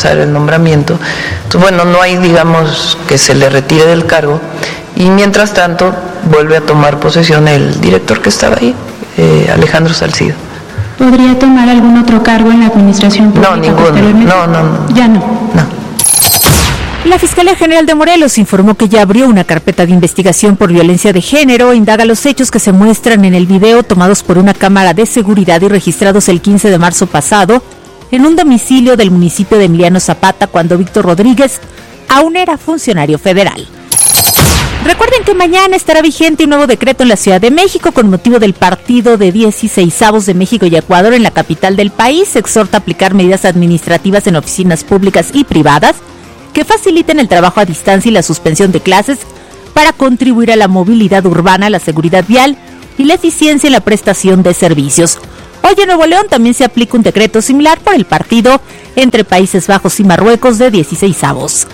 pasar el nombramiento. Entonces, bueno, no hay, digamos, que se le retire del cargo, y mientras tanto vuelve a tomar posesión el director que estaba ahí, Alejandro Salcido. ¿Podría tomar algún otro cargo en la administración pública? No, ninguno. No. Ya no. No. La Fiscalía General de Morelos informó que ya abrió una carpeta de investigación por violencia de género. Indaga los hechos que se muestran en el video tomados por una cámara de seguridad y registrados el 15 de marzo pasado en un domicilio del municipio de Emiliano Zapata, cuando Víctor Rodríguez aún era funcionario federal. Recuerden que mañana estará vigente un nuevo decreto en la Ciudad de México con motivo del partido de 16avos de México y Ecuador en la capital del país. Se exhorta a aplicar medidas administrativas en oficinas públicas y privadas que faciliten el trabajo a distancia y la suspensión de clases para contribuir a la movilidad urbana, la seguridad vial y la eficiencia en la prestación de servicios. Hoy en Nuevo León también se aplica un decreto similar por el partido entre Países Bajos y Marruecos de 16avos.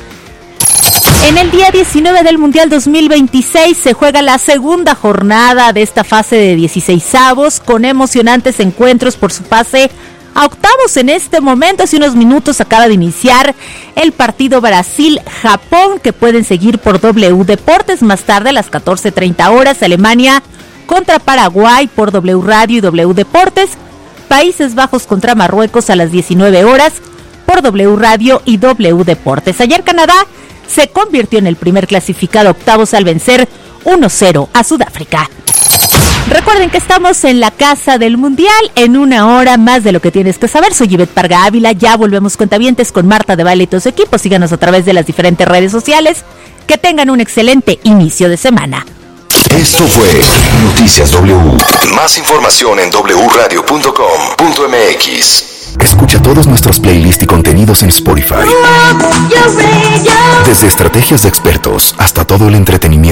En el día 19 del Mundial 2026 se juega la segunda jornada de esta fase de 16avos con emocionantes encuentros por su pase a octavos. En este momento, hace unos minutos, acaba de iniciar el partido Brasil-Japón, que pueden seguir por W Deportes. Más tarde, a las 14:30 horas, Alemania contra Paraguay por W Radio y W Deportes. Países Bajos contra Marruecos a las 19 horas por W Radio y W Deportes. Ayer Canadá se convirtió en el primer clasificado a octavos al vencer 1-0 a Sudáfrica. Recuerden que estamos en la Casa del Mundial en una hora más de lo que tienes que saber. Soy Ivette Parga Ávila, ya volvemos cuentavientes con Marta de Baile y todo su equipo. Síganos a través de las diferentes redes sociales. Que tengan un excelente inicio de semana. Esto fue Noticias W. Más información en wradio.com.mx. Escucha todos nuestros playlists y contenidos en Spotify. Desde estrategias de expertos hasta todo el entretenimiento